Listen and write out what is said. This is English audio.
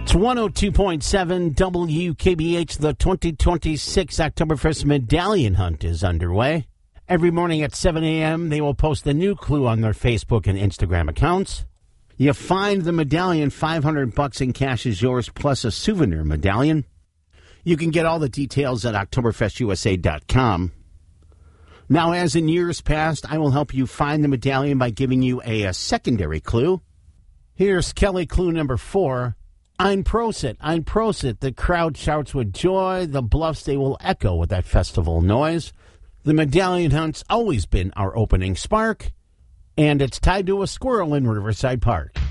It's 102.7 WKBH. The 2026 Oktoberfest Medallion Hunt is underway. Every morning at 7 a.m., they will post a new clue on their Facebook and Instagram accounts. You find the medallion, $500 in cash is yours, plus a souvenir medallion. You can get all the details at OktoberfestUSA.com. Now, as in years past, I will help you find the medallion by giving you a secondary clue. Here's Kelly clue number 4. Ein Prosit, Ein Prosit. The crowd shouts with joy. The bluffs, they will echo with that festival noise. The medallion hunt's always been our opening spark, and it's tied to a squirrel in Riverside Park.